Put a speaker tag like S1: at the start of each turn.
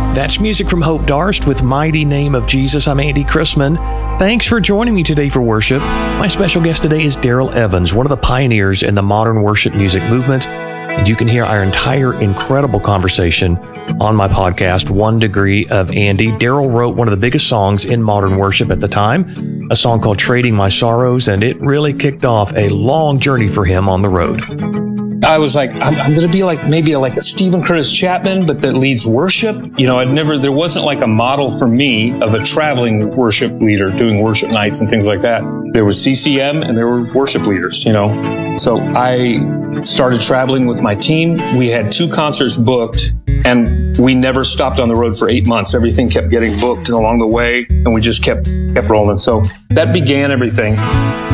S1: That's music from Hope Darst with Mighty Name of Jesus. I'm Andy Chrisman. Thanks for joining me today for worship. My special guest today is Darrell Evans, one of the pioneers in the modern worship music movement. And you can hear our entire incredible conversation on my podcast, One Degree of Andy. Darrell wrote one of the biggest songs in modern worship at the time, a song called Trading My Sorrows, and it really kicked off a long journey for him on the road.
S2: I was like, I'm going to be like maybe like a Stephen Curtis Chapman, but that leads worship. You know, there wasn't like a model for me of a traveling worship leader doing worship nights and things like that. There was CCM and there were worship leaders, you know. So I started traveling with my team. We had 2 concerts booked and we never stopped on the road for 8 months. Everything kept getting booked and along the way and we just kept rolling. So that began everything.